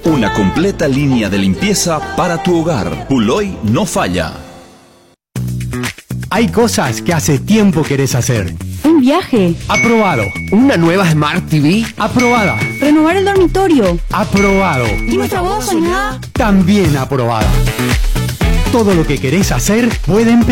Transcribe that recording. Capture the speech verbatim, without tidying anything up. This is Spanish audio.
Una completa línea de limpieza para tu hogar. Puloy no falla. Hay cosas que hace tiempo querés hacer. Un viaje. Aprobado. Una nueva Smart T V. Aprobada. Renovar el dormitorio. Aprobado. ¿Y nuestra boda soñada? También aprobada. Todo lo que querés hacer puede empezar.